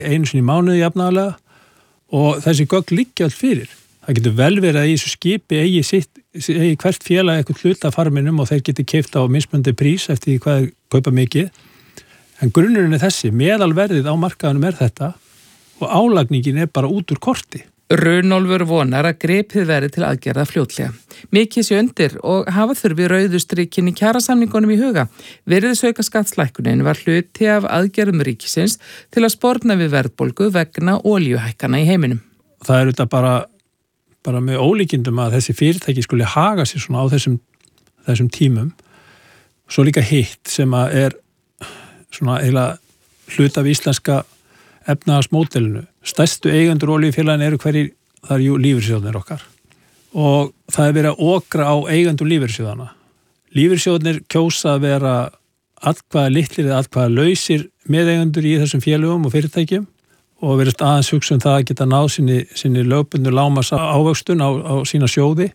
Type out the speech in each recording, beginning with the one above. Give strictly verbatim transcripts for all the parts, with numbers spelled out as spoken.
einu sinni í mánuði jafnaðarlega og þessi gögn liggja öll fyrir. Það getur vel verið að í þessu skipi eigi, sitt, eigi hvert félag eitthvað hluta af farminum og þeir geti keypt á mismunandi prís eftir því hvað er kaupa mikið. En grunnurinn er þessi, meðalverðið á markaðunum er þetta og álagningin er bara út úr korti. Runólfur vonar að gripið verði til aðgerða fljótlega. Mikið sé undir og hafa þurfi rauðustrikinn í kjarasamningunum í huga. Virðisauka skattslækkunin var hluti af aðgerðum ríkisins til að sporna við verðbólgu vegna olíuhækkana í heiminum. Það er auðvitað bara, bara með ólíkindum að þessi fyrirtæki skuli haga sér svona á þessum, þessum tímum. Svo líka hitt sem að er svona eiginlega hlut af íslenska efnahagsmódelinu. Stærstu eigendur olíufélagin eru hverjir, það er jú lífeyrissjóðnir okkar. Og það er verið að okra á eigendur lífeyrissjóðana. Lífeyrissjóðnir kjósa að vera atkvæða litlir eða atkvæða lausir meðeigendur í þessum félögum og fyrirtækjum og verið aðeins hugsa um það að geta náð sinni, sinni lögbundu lágmarks ávöxtun á, á sína sjóði.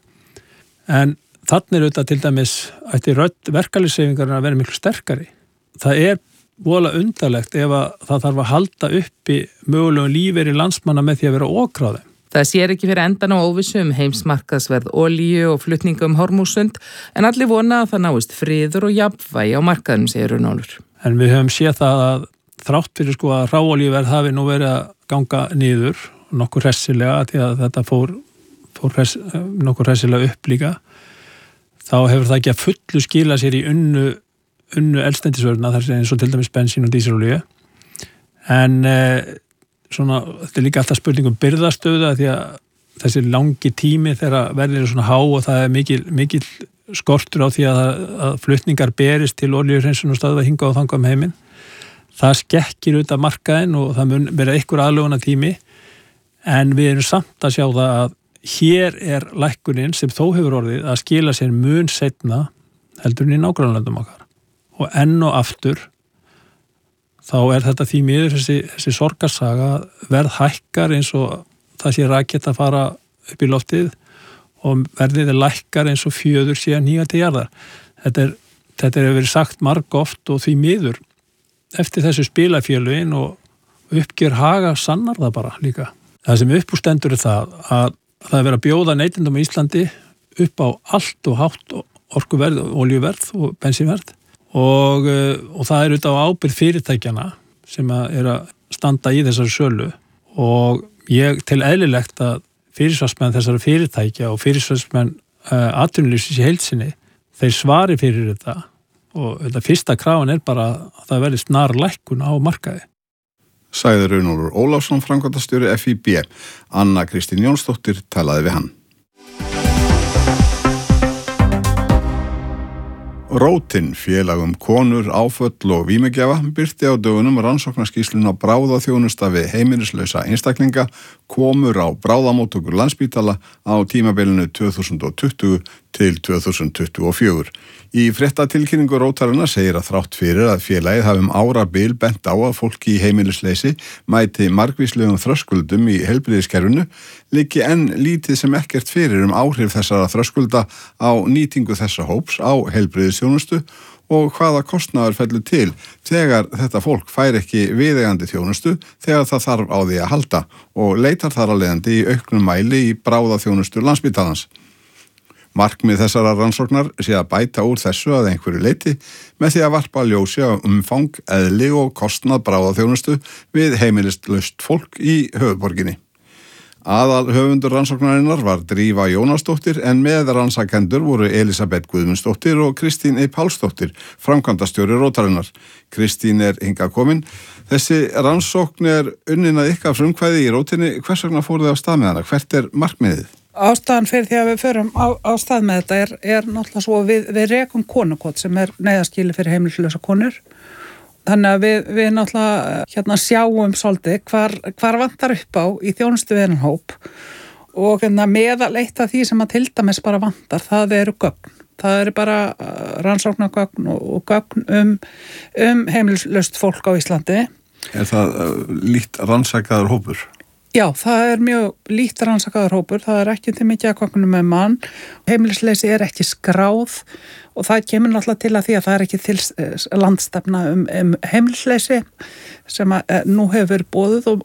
En þannig er auðvitað til dæmis ætti rödd verkalýðshreyfingarinnar að vera miklu sterkari. Það er vola undarlegt ef að það þarf að halda uppi mögulegum lífeyri landsmanna með því að vera okráði. Það sér ekki fyrir endan á óvissu um heimsmarkaðsverð olíu og flutninga um Hormúsund en allir vona að það náist friður og jafnvægi á markaðnum, segir Runólfur. En við höfum séð það að þrátt fyrir sko að hráolíuverð hafi nú verið að ganga niður nokkur hressilega því að þetta fór, fór hress, nokkur hressilega upp líka. Þá hefur það ekki að fullu skila sér í unnu unnu eldsneytisvöruna þar sem eins og til dæmis bensín og dísilolíu. En eh, svona, þetta er líka alltaf spurning um birgðastöðu því að þessi langi tími þegar verðir er svona há og það er mikil, mikil skortur á því að, að flutningar berist til olíuhreinsun og stöðva hinga og þanga um heiminn. Það skekkir út af markaðinn og það mun vera einhver aðlögunar tími en við erum samt að sjá það að hér er lækkunin sem þó hefur orðið að skila sér mun seinna heldur en í nágrannalöndum okkar. Og enn og aftur þá er þetta því miður þessi, þessi sorgarsaga verð hækkar eins og það sé rakett að fara upp í loftið og verðið er lækkar eins og fjöður sé að hníga til jarðar. Þetta er, þetta er verið sagt margoft og því miður eftir þessu spilafélögin og uppgjör haga sannar það bara líka. Það sem uppústendur er það að það er verið að bjóða neytendum í Íslandi upp á allt og hátt orkuverð, olíuverð og bensínverð. Og, og það er auðvitað á ábyrgð fyrirtækjana sem að er að standa í þessari sölu og ég tel eðlilegt að fyrirsvarsmenn þessari fyrirtækja og fyrirsvarsmenn uh, atvinnulífsins í heilsinni þeir svari fyrir þetta og þetta fyrsta krafan er bara að það verði snar lækkun á markaði. Sagði Runólfur Ólafsson, framkvæmdastjóri F I B. Anna Kristín Jónsdóttir talaði við hann. Rótin, félag um konur, áföll og vímugjafa birti á dögunum rannsóknarskýrslun á bráðaþjónusta við heimilislausa einstaklinga komur á bráðamóttöku Landspítala á tímabilinu tvö þúsund tuttugu til tvö þúsund tuttugu og fjögur. Í fréttatilkynningu Rótarinnar segir að þrátt fyrir að félagið hafi um árabil bent á að fólki í heimilisleysi mæti margvíslegum þröskuldum í heilbrigðiskerfinu liggi enn lítið sem ekkert fyrir um áhrif þessara þröskulda á nýtingu þessa hóps á heilbrigðisþjónustu og hvaða kostnaður fellur til þegar þetta fólk fær ekki viðeigandi þjónustu þegar það þarf á því að halda og leitar þar að leiðandi í auknum mæli í bráðaþjónustu Landspítalans. Markmið þessara rannsóknar sé að bæta úr þessu að einhverju leyti með því að varpa ljósi á umfang, eðli og kostnað bráðaþjónustu við heimilislaust fólk í höfuðborginni. Aðal höfundur rannsóknarinnar var Drífa Jónasdóttir en með rannsakendur voru Elisabeth Guðmundsdóttir og Kristín E. Pálsdóttir, framkvæmdastjóri Rótarinnar. Kristín er hingað komin. Þessi rannsókn er unnin að ykkar frumkvæði í Rótinni. Hvers vegna fóruð þið á stað með hana? Hvert er markmiðið? Ástæðan fyrir því að við förum á, á stað með þetta er, er náttúrulega svo við, við rekum konukot sem er neyðarskýli fyrir heimilislausa konur. Þannig að við, við náttúrulega hérna, sjáum svolítið hvar, hvar vantar upp á í þjónustu við hennan hóp og hérna, meðal eitt af því sem að til dæmis bara vantar, það eru gögn. Það eru bara rannsóknargögn og, og gögn um, um heimilislaust fólk á Íslandi. Er það uh, lítt rannsakaður hópur? Já, það er mjög lítt rannsakaður hópur, það er ekki til mikið að kokkunum með mann, heimilisleysi er ekki skráð og það kemur náttúrulega til að því að það er ekki til landstefna um, um heimilisleysi sem að, nú hefur verið boðuð og,